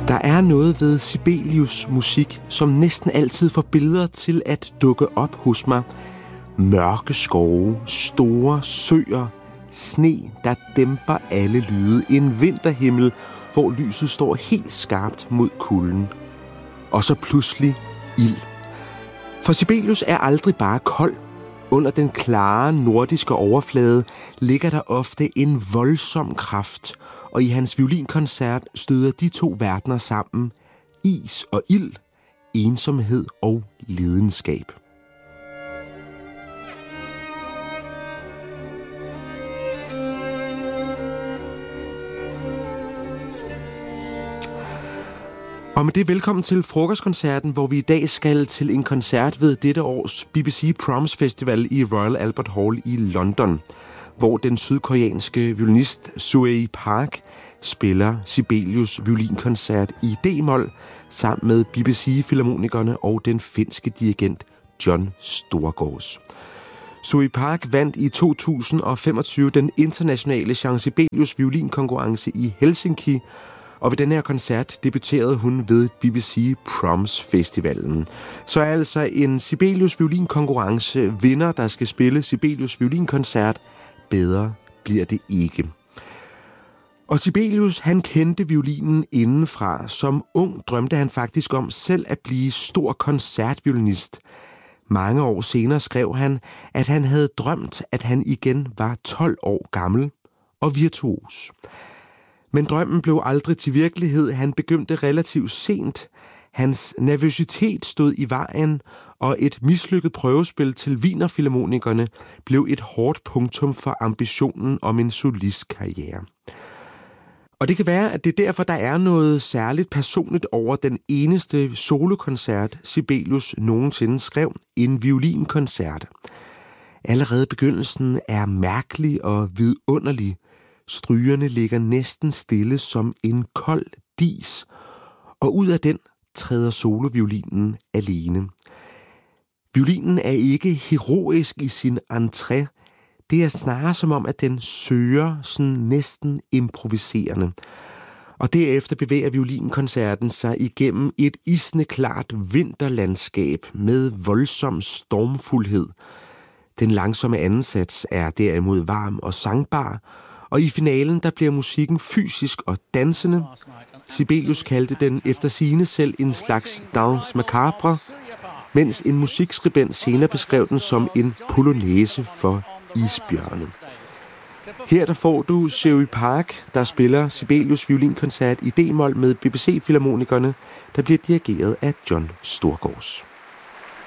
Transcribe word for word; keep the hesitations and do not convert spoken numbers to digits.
Der er noget ved Sibelius' musik, som næsten altid får billeder til at dukke op hos mig. Mørke skove, store søer, sne, der dæmper alle lyde. En vinterhimmel, hvor lyset står helt skarpt mod kulden. Og så pludselig ild. For Sibelius er aldrig bare kold. Under den klare nordiske overflade ligger der ofte en voldsom kraft, og i hans violinkoncert støder de to verdener sammen. Is og ild, ensomhed og lidenskab. Og med det velkommen til frokostkoncerten, hvor vi i dag skal til en koncert ved dette års B B C Proms Festival i Royal Albert Hall i London, hvor den sydkoreanske violinist Seo Park spiller Sibelius violinkoncert i D-mol sammen med B B C-filharmonikerne og den finske dirigent John Storgårds. Seo Park vandt i to tusind og femogtyve den internationale Jean Sibelius violinkonkurrence i Helsinki, og ved den her koncert debuterede hun ved B B C Proms Festivalen. Så er altså en Sibelius violinkonkurrence vinder, der skal spille Sibelius violinkoncert. Bedre bliver det ikke. Og Sibelius, han kendte violinen indenfra. Som ung drømte han faktisk om selv at blive stor koncertviolinist. Mange år senere skrev han, at han havde drømt, at han igen var tolv år gammel og virtuos. Men drømmen blev aldrig til virkelighed. Han begyndte relativt sent. Hans nervøsitet stod i vejen, og et mislykket prøvespil til Wienerfilharmonikerne blev et hårdt punktum for ambitionen om en solistkarriere. Og det kan være, at det er derfor, der er noget særligt personligt over den eneste solokoncert, Sibelius nogensinde skrev, en violinkoncert. Allerede begyndelsen er mærkelig og vidunderlig. Strygerne ligger næsten stille som en kold dis, og ud af den træder soloviolinen alene. Violinen er ikke heroisk i sin entré. Det er snarere som om, at den søger sådan næsten improviserende. Og derefter bevæger violinkoncerten sig igennem et isende klart vinterlandskab med voldsom stormfuldhed. Den langsomme ansats er derimod varm og sangbar, og i finalen der bliver musikken fysisk og dansende. Sibelius kaldte den efter sigende selv en slags danse macabre, mens en musikskribent senere beskrev den som en polonaise for isbjørne. Her der får du Seo Park, der spiller Sibelius violinkoncert i D-mol med B B C-filharmonikerne, der bliver dirigeret af John Storgårds.